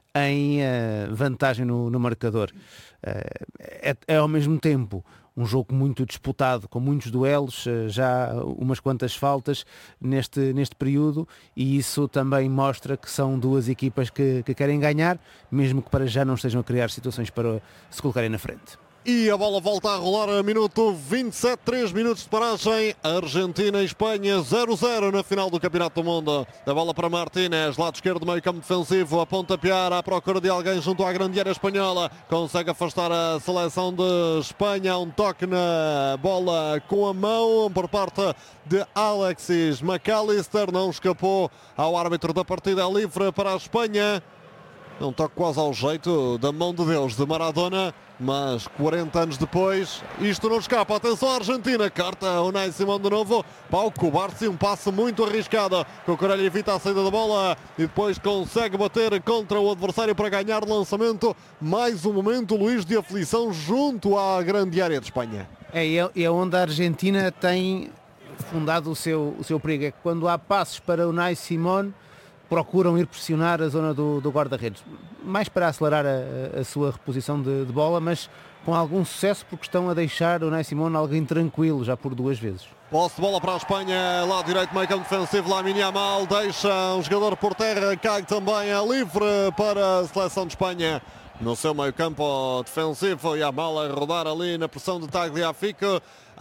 S2: em uh, vantagem no, no marcador. Uh, é, é ao mesmo tempo um jogo muito disputado, com muitos duelos, já umas quantas faltas neste, neste período, e isso também mostra que são duas equipas que, que querem ganhar, mesmo que para já não estejam a criar situações para se colocarem na frente.
S1: E a bola volta a rolar a minuto vinte e sete, três minutos de paragem. Argentina e Espanha zero a zero na final do Campeonato do Mundo. A bola para Martínez, lado esquerdo, meio campo defensivo, a pontapear à procura de alguém junto à grande área espanhola. Consegue afastar a seleção de Espanha. Um toque na bola com a mão por parte de Alexis McAllister. Não escapou ao árbitro da partida, livre para a Espanha. Um toque quase ao jeito da mão de Deus de Maradona, mas quarenta anos depois, isto não escapa. Atenção à Argentina, carta o Unai Simón de novo, Pau Cubarsí, um passe muito arriscado, que o Corelli evita a saída da bola e depois consegue bater contra o adversário para ganhar lançamento. Mais um momento, Luís, de aflição junto à grande área de Espanha.
S2: É, é onde a Argentina tem fundado o seu, o seu perigo, é que quando há passos para o Unai Simón, procuram ir pressionar a zona do, do guarda-redes, mais para acelerar a, a sua reposição de, de bola, mas com algum sucesso, porque estão a deixar o Unai Simón alguém tranquilo já por duas vezes.
S1: Posse de bola para a Espanha, lado direito, meio campo defensivo, Lamine Yamal deixa um jogador por terra, cai também a livre para a seleção de Espanha. No seu meio campo defensivo, Yamal a rodar ali na pressão de Tagliafico.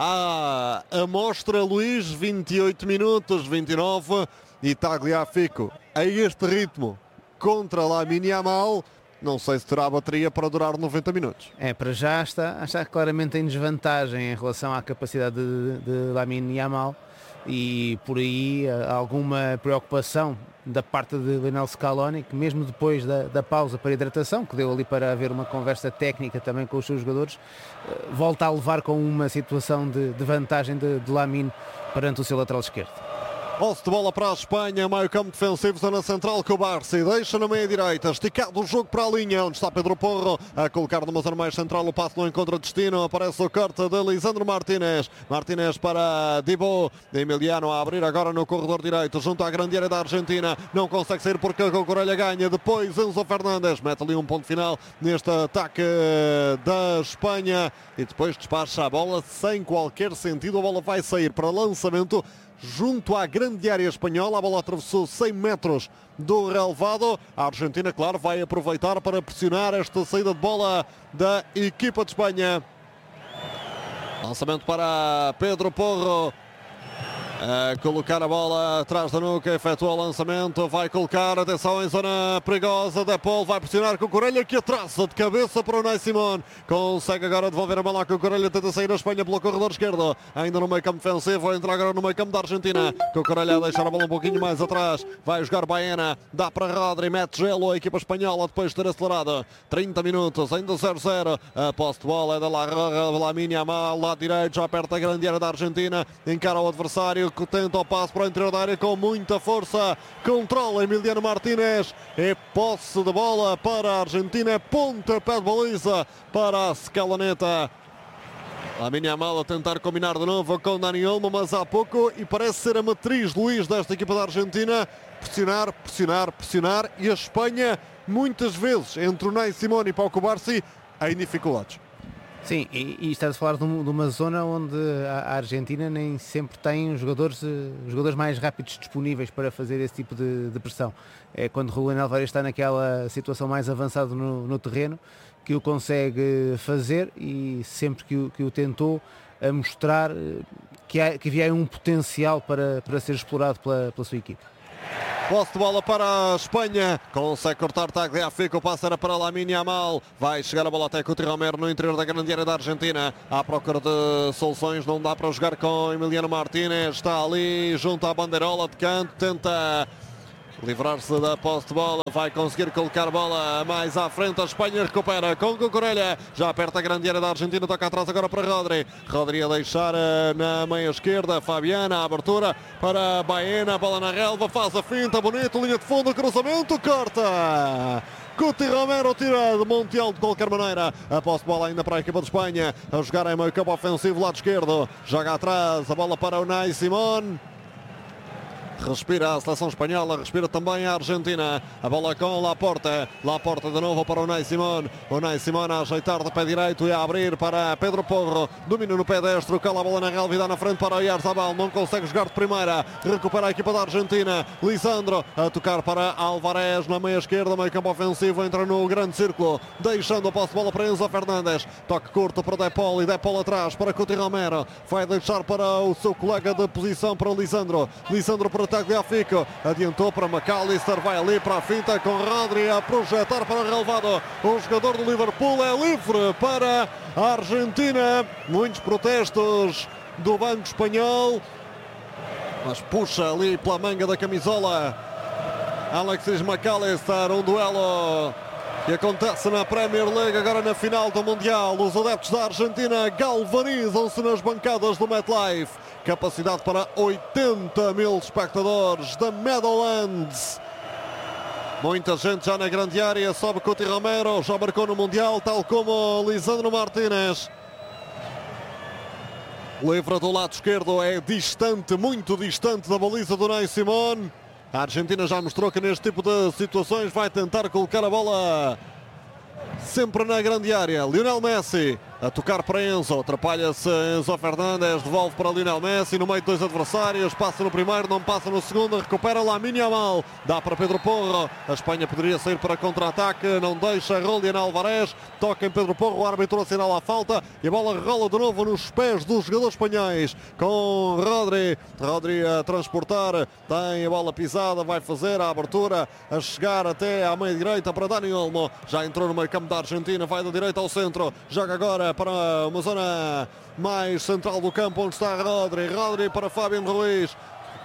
S1: À amostra, Luís, vinte e oito minutos, vinte e nove, e Tagliafico a este ritmo contra Lamine Yamal, não sei se terá bateria para durar noventa minutos.
S2: É, para já está, está claramente em desvantagem em relação à capacidade de, de Lamine Yamal, e por aí alguma preocupação da parte de Lionel Scaloni, que mesmo depois da, da pausa para hidratação, que deu ali para haver uma conversa técnica também com os seus jogadores, volta a levar com uma situação de, de vantagem de, de Lamine perante o seu lateral esquerdo.
S1: Posse de bola para a Espanha, meio campo defensivo, zona central com o Barça, deixa na meia direita, esticado o jogo para a linha, onde está Pedro Porro, a colocar numa zona mais central, o passo não encontra destino, aparece o corte de Lisandro Martínez, Martínez para Dibo, Emiliano a abrir agora no corredor direito, junto à grande área da Argentina, não consegue sair porque a Cucurella ganha, depois Enzo Fernandes, mete ali um ponto final neste ataque da Espanha, e depois despacha a bola sem qualquer sentido, a bola vai sair para lançamento, junto à grande área espanhola, a bola atravessou cem metros do relvado. A Argentina, claro, vai aproveitar para pressionar esta saída de bola da equipa de Espanha. Lançamento para Pedro Porro. A colocar a bola atrás da nuca, efetua o lançamento, vai colocar, atenção em zona perigosa, De Paul vai pressionar com o Cucurella que atrasa de cabeça para o Unai Simón, consegue agora devolver a bola com o Cucurella, tenta sair a Espanha pelo corredor esquerdo, ainda no meio campo defensivo, vai entrar agora no meio campo da Argentina, com o Cucurella a deixar a bola um pouquinho mais atrás, vai jogar Baena, dá para Rodri, mete gelo a equipa espanhola depois de ter acelerado, trinta minutos, ainda zero zero, a posse de bola é da Lamine Yamal, lado direito, já perto da grande área da Argentina, encara o adversário, que tenta o passo para o interior da área com muita força, controla Emiliano Martínez, é posse de bola para a Argentina, pontapé de baliza para a Scaloneta. Lamine Yamal a tentar combinar de novo com Dani Olmo, mas há pouco, e parece ser a matriz, Luís, desta equipa da Argentina, pressionar, pressionar, pressionar, e a Espanha muitas vezes entre o Unai Simón e Pau Cubarsí em dificuldades.
S2: Sim, e, e estás a falar de, um, de uma zona onde a, a Argentina nem sempre tem os jogadores, os jogadores mais rápidos disponíveis para fazer esse tipo de, de pressão. É quando Julián Álvarez está naquela situação mais avançada no, no terreno que o consegue fazer, e sempre que o, que o tentou, a mostrar que, há, que havia um potencial para, para ser explorado pela, pela sua equipe.
S1: Posse de bola para a Espanha, consegue cortar Tagliafico, o passe era para Lamine Yamal, vai chegar a bola até Coutinho Romero no interior da grande área da Argentina, à procura de soluções, não dá para jogar com Emiliano Martínez, está ali junto à bandeirola de canto, tenta livrar-se da posse de bola, vai conseguir colocar a bola mais à frente, a Espanha recupera com Cucurella, já aperta a grande área da Argentina, toca atrás agora para Rodri, Rodri a deixar na meia esquerda, Fabiana, a abertura para Baena, bola na relva, faz a finta, bonito, linha de fundo, cruzamento, corta! Coutinho Romero tira de Montiel de qualquer maneira, a posse de bola ainda para a equipa de Espanha, a jogar em meio campo ofensivo, lado esquerdo, joga atrás, a bola para o Unai Simón. Respira a seleção espanhola, respira também a Argentina. A bola com Laporta. Laporta de novo para o Unai Simón. O Unai Simón a ajeitar de pé direito e a abrir para Pedro Porro. Domina no pé destro, cala a bola na relva e dá na frente para o Oyarzabal. Não consegue jogar de primeira. Recupera a equipa da Argentina. Lisandro a tocar para Álvarez na meia esquerda, meio campo ofensivo. Entra no grande círculo, deixando a posse de bola para Enzo Fernandes. Toque curto para De Paul e De Paul atrás para Coutinho Romero. Vai deixar para o seu colega de posição, para o Lisandro. Lisandro para Tagliafico, adiantou para McAllister, vai ali para a finta com Rodri a projetar para o relvado. O jogador do Liverpool é livre para a Argentina. Muitos protestos do banco espanhol, mas puxa ali pela manga da camisola Alexis McAllister. Um duelo que acontece na Premier League, agora na final do Mundial. Os adeptos da Argentina galvanizam-se nas bancadas do MetLife. Capacidade para oitenta mil espectadores da Meadowlands. Muita gente já na grande área, sobe Coutinho Romero, já marcou no Mundial, tal como Lisandro Martínez. Livre do lado esquerdo, é distante, muito distante da baliza do Unai Simón. A Argentina já mostrou que neste tipo de situações vai tentar colocar a bola sempre na grande área. Lionel Messi a tocar para Enzo, atrapalha-se Enzo Fernandes, devolve para Lionel Messi no meio de dois adversários, passa no primeiro, não passa no segundo, recupera Lamine Yamal, dá para Pedro Porro. A Espanha poderia sair para contra-ataque, não deixa. Julián Álvarez toca em Pedro Porro, o árbitro assinala a falta e a bola rola de novo nos pés dos jogadores espanhóis, com Rodri, Rodri a transportar, tem a bola pisada, vai fazer a abertura, a chegar até à meia direita para Dani Olmo, já entrou no meio campo da Argentina, vai da direita ao centro, joga agora para uma zona mais central do campo onde está Rodri, Rodri para Fabián Ruiz,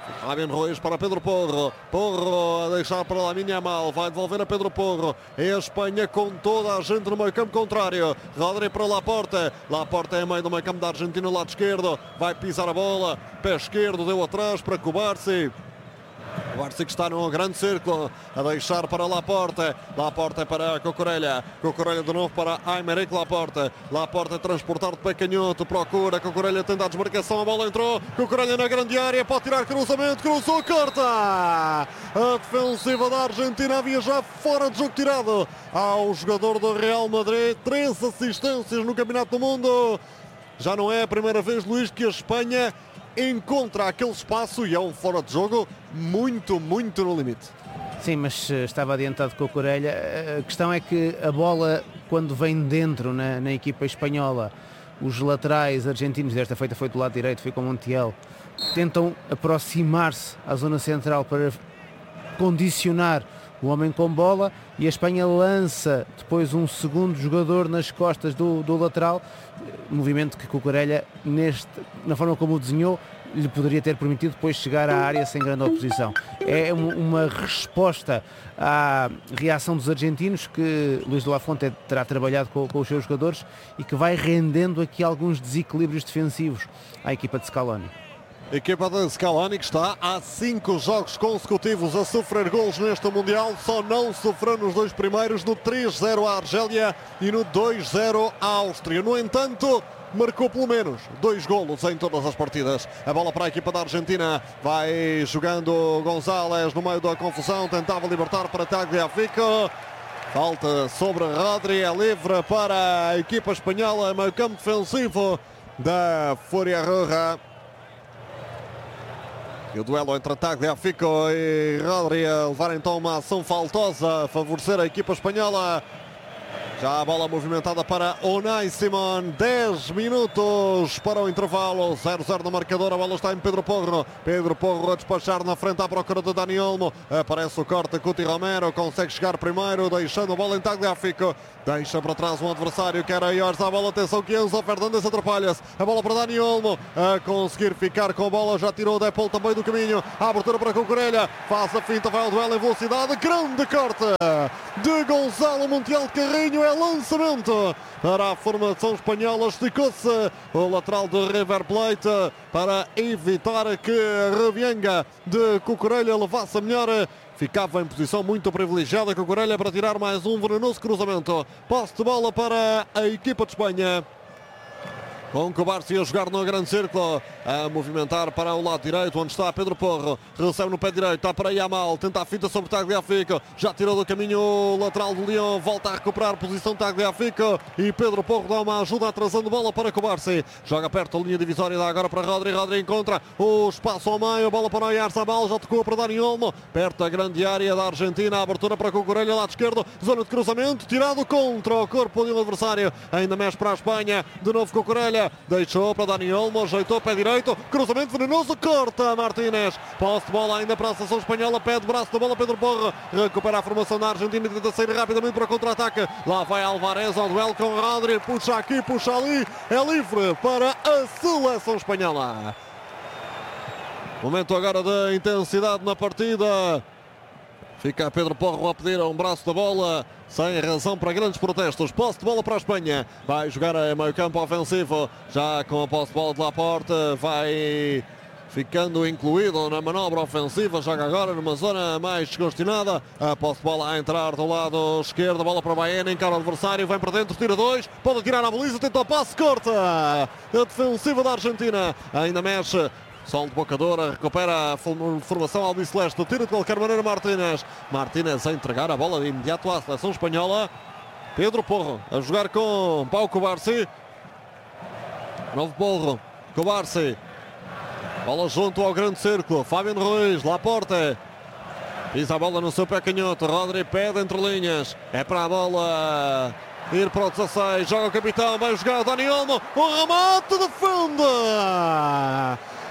S1: Fabian Ruiz para Pedro Porro. Porro a deixar para Lamine Yamal. Vai devolver a Pedro Porro. É a Espanha com toda a gente no meio campo contrário. Rodri para Laporte. Laporte é meio do meio campo da Argentina, lado esquerdo. Vai pisar a bola. Pé esquerdo, deu atrás para Cubarsí. Cubarsí que está num grande círculo a deixar para Laporte. Laporte para Cucurella. Cucurella de novo para Aymeric Laporte. Laporte a transportar de pé canhoto. Procura. Cucurella tenta a desmarcação. A bola entrou. Cucurella na grande área. Pode tirar cruzamento. Cruzou. Corta. A defensiva da Argentina havia já fora de jogo tirado ao jogador do Real Madrid. Três assistências no Campeonato do Mundo. Já não é a primeira vez, Luís, que a Espanha encontra aquele espaço e é um fora de jogo muito, muito no limite.
S2: Sim, mas estava adiantado com a Cucurella. A questão é que a bola, quando vem dentro na, na equipa espanhola, os laterais argentinos, desta feita foi do lado direito, foi com Montiel, tentam aproximar-se à zona central para condicionar o homem com bola, e a Espanha lança depois um segundo jogador nas costas do, do lateral, movimento que Cucurella, neste, na forma como o desenhou, lhe poderia ter permitido depois chegar à área sem grande oposição. É uma resposta à reação dos argentinos que Luís de la Fuente terá trabalhado com, com os seus jogadores e que vai rendendo aqui alguns desequilíbrios defensivos à equipa de Scaloni.
S1: A equipa de Scaloni que está há cinco jogos consecutivos a sofrer golos neste Mundial, só não sofreu nos dois primeiros, no três zero à Argélia e no dois zero à Áustria. No entanto, marcou pelo menos dois golos em todas as partidas. A bola para a equipa da Argentina, vai jogando González no meio da confusão, tentava libertar para Tagliafico. Falta sobre Rodri, é livre para a equipa espanhola, meio campo defensivo da Fúria Roja. E o duelo entre Tagliafico e Rodri a levar então uma ação faltosa a favorecer a equipa espanhola. Já a bola movimentada para Unai Simón. dez minutos para o intervalo. zero zero no marcador. A bola está em Pedro Porro. Pedro Porro a despachar na frente à procura de Dani Olmo. Aparece o corte. Cuti Romero consegue chegar primeiro, deixando a bola em Tagliafico. Deixa para trás um adversário que era Iorza. A bola, atenção que Enzo Fernandes atrapalha-se. A bola para Dani Olmo. A conseguir ficar com a bola. Já tirou o Depol também do caminho. A abertura para Cucurella. Faz a finta, vai ao duelo em velocidade. Grande corte de Gonzalo Montiel de Carrinho. É lançamento para a formação espanhola. Esticou-se o lateral do River Plate para evitar que Revienga de Cucurella levasse a melhor. Ficava em posição muito privilegiada Cucurella para tirar mais um venenoso cruzamento. Posse de bola para a equipa de Espanha, com Cubarsí a jogar no grande círculo, a movimentar para o lado direito, onde está Pedro Porro. Recebe no pé direito, está para Yamal, tenta a fita sobre Tagliafico, já tirou do caminho o lateral do Lyon, volta a recuperar posição Tagliafico e Pedro Porro dá uma ajuda atrasando bola para Cubarsí. Joga perto da linha divisória, dá agora para Rodri. Rodri encontra o espaço ao meio, bola para o Oyarzabal, já tocou para Dani Olmo, perto da grande área da Argentina, a abertura para Cucurella, lado esquerdo, zona de cruzamento, tirado contra o corpo de um adversário, ainda mexe para a Espanha, de novo Cucurella. Deixou para Dani Olmo, ajeitou pé direito, cruzamento venenoso, corta Martínez. Posse de bola ainda para a seleção espanhola, pé de braço da bola Pedro Porro, recupera a formação da Argentina e tenta sair rapidamente para o contra-ataque. Lá vai Alvarez ao duelo com Rodri, puxa aqui, puxa ali, é livre para a seleção espanhola. Momento agora de intensidade na partida. Fica Pedro Porro a pedir um braço da bola, sem razão para grandes protestos. Posse de bola para a Espanha. Vai jogar a meio campo ofensivo. Já com a posse de bola de Laporte. Vai ficando incluído na manobra ofensiva. Joga agora numa zona mais descongestionada. A posse de bola a entrar do lado esquerdo. Bola para Baena. Encara o adversário. Vem para dentro. Tira dois. Pode tirar a baliza. Tenta o passe. Corta. A defensiva da Argentina. Ainda mexe. Sol de bocadora, recupera a formação albiceleste, tira de qualquer maneira Martínez. Martínez a entregar a bola de imediato à seleção espanhola. Pedro Porro a jogar com Pau Cubarsí. Novo Porro, Cubarsí. Bola junto ao grande círculo. Fabian Ruiz, Laporte. Pisa a bola no seu pé canhoto. Rodri pede entre linhas. É para a bola ir para o dezasseis. Joga o capitão, vai jogar Dani Olmo. O remate, defende.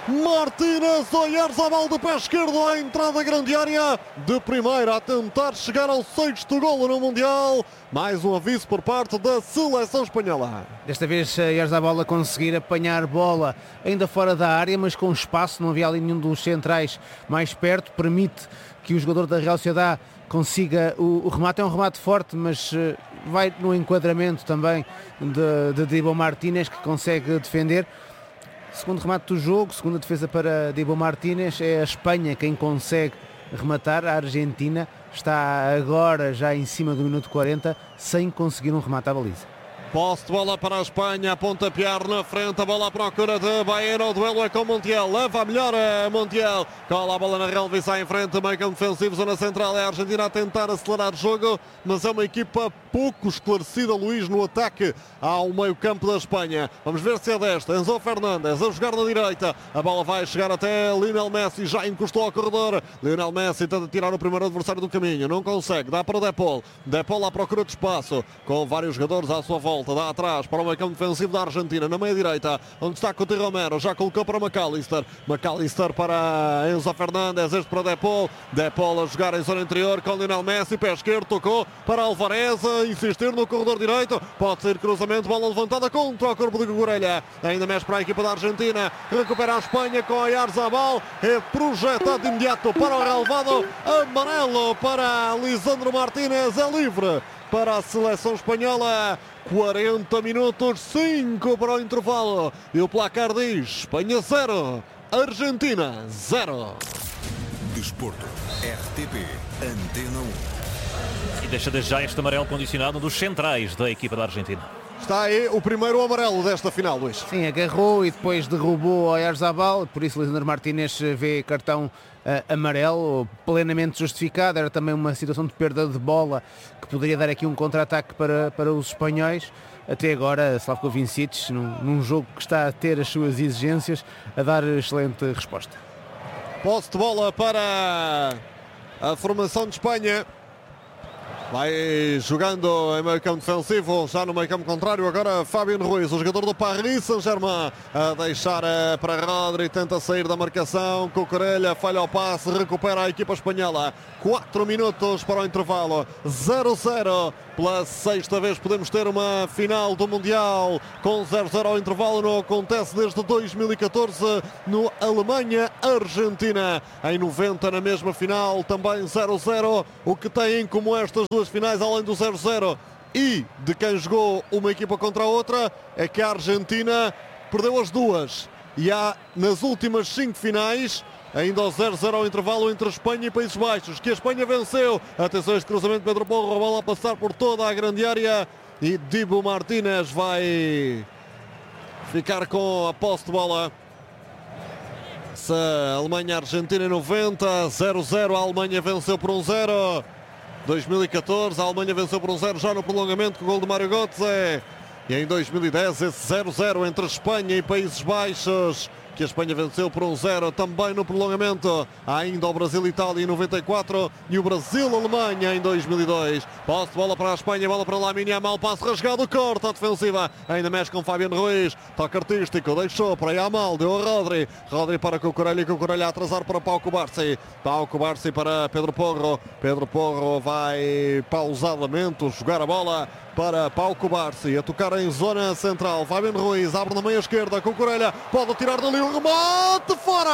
S1: Martínez, Oyarzabal de pé esquerdo à entrada grande área, de primeira a tentar chegar ao sexto golo no Mundial. Mais um aviso por parte da seleção espanhola.
S2: Desta vez Oyarzabal a conseguir apanhar bola ainda fora da área, mas com espaço, não havia ali nenhum dos centrais mais perto, permite que o jogador da Real Sociedad consiga o, o remate. É um remate forte, mas uh, vai no enquadramento também de, de Dibu Martínez, que consegue defender. Segundo remate do jogo, segunda defesa para Dibu Martínez. É a Espanha quem consegue rematar. A Argentina está agora já em cima do minuto quarenta sem conseguir um remate à baliza.
S1: Posse de bola para a Espanha, pontapear na frente, a bola à procura de Baena, o duelo é com Montiel, leva a melhor a Montiel, cola a bola na relva e sai em frente, meio campo defensivo, zona central, é a Argentina a tentar acelerar o jogo, mas é uma equipa pouco esclarecida, Luís, no ataque ao meio campo da Espanha. Vamos ver se é desta, Enzo Fernandes a jogar na direita, a bola vai chegar até Lionel Messi, já encostou ao corredor, Lionel Messi tenta tirar o primeiro adversário do caminho, não consegue, dá para o Depol, Depol à procura de espaço, com vários jogadores à sua volta. Dá atrás para o meio campo defensivo da Argentina, na meia direita, onde está Couto Romero, já colocou para McAllister, McAllister para Enzo Fernandes, este para Depol, Depol a jogar em zona interior com Lionel Messi, pé esquerdo, tocou para Alvarez, a insistir no corredor direito, pode ser cruzamento, bola levantada contra o corpo de Cucurella, ainda mexe para a equipa da Argentina, recupera a Espanha com Oyarzabal, é projetado de imediato para o relevado, amarelo para Lisandro Martínez, é livre para a seleção espanhola. quarenta minutos, cinco para o intervalo. E o placar diz Espanha zero, Argentina zero.
S3: Desporto, R T P, Antena um.
S5: E deixa desde já este amarelo condicionado dos centrais da equipa da Argentina.
S1: Está aí o primeiro amarelo desta final, Luís.
S2: Sim, agarrou e depois derrubou o Oyarzabal, por isso Lisandro Martínez vê cartão uh, amarelo, plenamente justificado. Era também uma situação de perda de bola que poderia dar aqui um contra-ataque para, para os espanhóis. Até agora, Slavko Vincic, num, num jogo que está a ter as suas exigências, a dar excelente resposta.
S1: Posse de bola para a formação de Espanha. Vai jogando em meio campo defensivo, já no meio campo contrário, agora Fabián Ruiz, o jogador do Paris Saint-Germain, a deixar para Rodri, tenta sair da marcação, Cucurella falha o passe, recupera a equipa espanhola. quatro minutos para o intervalo, zero zero. Pela sexta vez podemos ter uma final do Mundial com zero zero ao intervalo. Não acontece desde dois mil e catorze no Alemanha-Argentina. Em noventa, na mesma final, também zero zero. O que tem como estas duas finais, além do zero zero e de quem jogou uma equipa contra a outra, é que a Argentina perdeu as duas. E há nas últimas cinco finais ainda o zero zero ao intervalo entre Espanha e Países Baixos, que a Espanha venceu. Atenção a este cruzamento, Pedro Porro, a bola a passar por toda a grande área e Dibu Martínez vai ficar com a posse de bola. Se a Alemanha-Argentina em noventa, zero zero, a Alemanha venceu por um zero. dois mil e catorze, a Alemanha venceu por um zero já no prolongamento com o gol de Mário Götze. E em dois mil e dez, esse zero zero entre Espanha e Países Baixos, que a Espanha venceu por um zero também no prolongamento. Há ainda o Brasil-Itália em noventa e quatro e o Brasil-Alemanha em dois mil e dois. Posse de bola para a Espanha, bola para Lamine Yamal, passo rasgado, corta a defensiva, ainda mexe com Fabián Ruiz, toque artístico, deixou para Yamal, deu a Rodri, Rodri para Cucurella e Cucurella a atrasar para Pau Cubarsí, Pau Cubarsí para Pedro Porro, Pedro Porro vai pausadamente jogar a bola para Pau Cubarsí, a tocar em zona central, Fabián Ruiz abre na meia esquerda, Cucurella pode tirar dali o remate,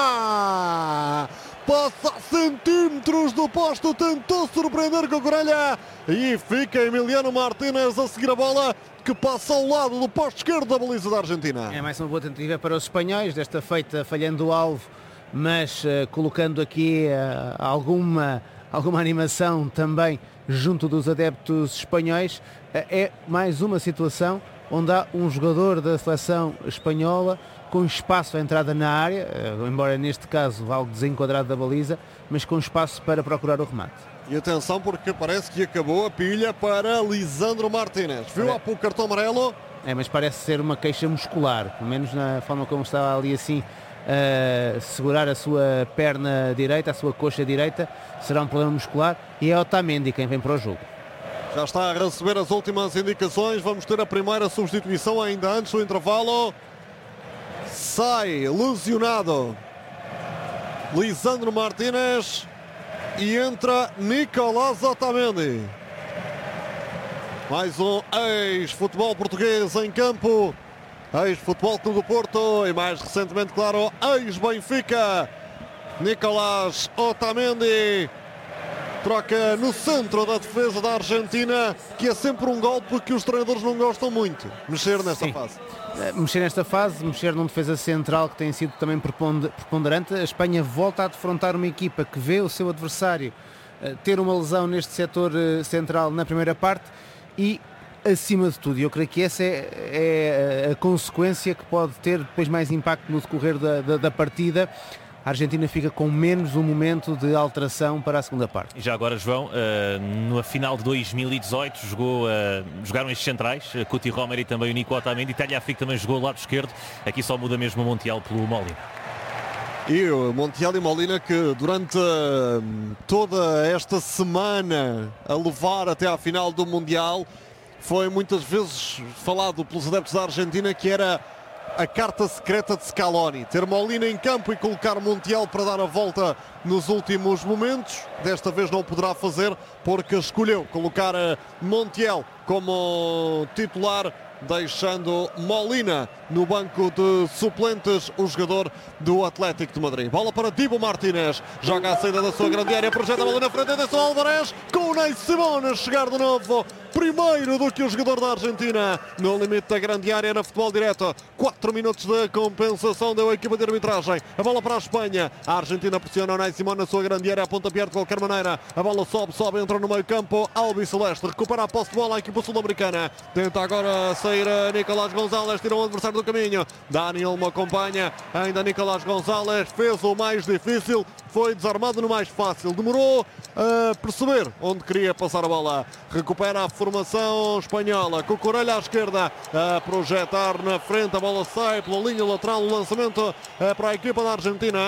S1: fora! Passa a centímetros do posto, tentou surpreender Cucurella e fica Emiliano Martínez a seguir a bola, que passa ao lado do posto esquerdo da baliza da Argentina.
S2: É mais uma boa tentativa para os espanhóis, desta feita falhando o alvo, mas uh, colocando aqui uh, alguma, alguma animação também junto dos adeptos espanhóis. Uh, é mais uma situação onde há um jogador da seleção espanhola com espaço à entrada na área, embora neste caso algo desenquadrado da baliza, mas com espaço para procurar o remate.
S1: E atenção, porque parece que acabou a pilha para Lisandro Martínez. Viu há pouco cartão amarelo?
S2: É, mas parece ser uma queixa muscular, pelo menos na forma como estava ali assim a segurar a sua perna direita, a sua coxa direita, será um problema muscular e é Otamendi quem vem para o jogo.
S1: Já está a receber as últimas indicações, vamos ter a primeira substituição ainda antes do intervalo. sai lesionado Lisandro Martínez e entra Nicolás Otamendi. Mais um ex-futebol português em campo, ex-futebol Clube do Porto e mais recentemente, claro, ex-Benfica. Nicolás Otamendi troca no centro da defesa da Argentina, que é sempre um golpe que os treinadores não gostam muito, mexer nesta
S2: Sim.
S1: fase.
S2: Mexer nesta fase, mexer num defesa central que tem sido também preponderante. A Espanha volta a defrontar uma equipa que vê o seu adversário ter uma lesão neste setor central na primeira parte e, acima de tudo, eu creio que essa é, é a consequência que pode ter depois mais impacto no decorrer da, da, da partida. A Argentina fica com menos um momento de alteração para a segunda parte.
S5: E já agora, João, uh, na final de dois mil e dezoito jogou, uh, jogaram estes centrais, uh, Cuti Romero e também o Nico Otamendi. E Tagliafico também jogou ao lado esquerdo. Aqui só muda mesmo o Montiel pelo Molina.
S1: E o Montiel e Molina, que durante uh, toda esta semana a levar até à final do Mundial, foi muitas vezes falado pelos adeptos da Argentina que era a carta secreta de Scaloni, ter Molina em campo e colocar Montiel para dar a volta nos últimos momentos. Desta vez não o poderá fazer porque escolheu colocar Montiel como titular, deixando Molina no banco de suplentes, o jogador do Atlético de Madrid. Bola para Dibu Martínez, joga a saída da sua grande área, projeta a bola na frente, atenção Álvarez, com o Ney Simón a chegar de novo, primeiro do que o jogador da Argentina, no limite da grande área, na futebol direto. quatro minutos de compensação deu a equipa de arbitragem. A bola para a Espanha, a Argentina pressiona o Ney Simón na sua grande área, a pontapé de qualquer maneira, a bola sobe, sobe, entra no meio campo, Albi Celeste, recupera a posse de bola a equipa sul-americana, tenta agora sair a Nicolás González, tira o adversário do caminho, Dani Olmo acompanha, ainda Nicolás González, fez o mais difícil, foi desarmado no mais fácil, demorou a perceber onde queria passar a bola, recupera a formação espanhola, com o Corelha à esquerda, a projetar na frente, a bola sai pela linha lateral, o lançamento é para a equipa da Argentina.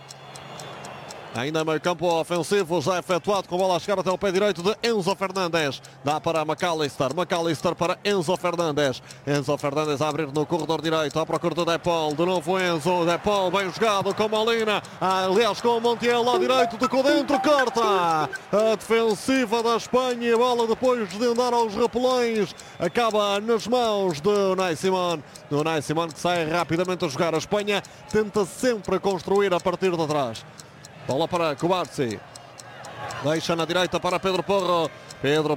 S1: Ainda meio campo ofensivo já efetuado, com a bola a chegar até o pé direito de Enzo Fernandes. Dá para McAllister, McAllister para Enzo Fernandes. Enzo Fernandes a abrir no corredor direito, à procura do Depol. De novo Enzo, Depol bem jogado com Molina. Aliás, com o Montiel lá direito, tocou dentro, corta. A defensiva da Espanha, a bola depois de andar aos repelões, acaba nas mãos do Ney Simón. Do Ney Simón que sai rapidamente a jogar. A Espanha tenta sempre construir a partir de trás. Bola para Cubarsí. Deixa na direita para Pedro Porro. Pedro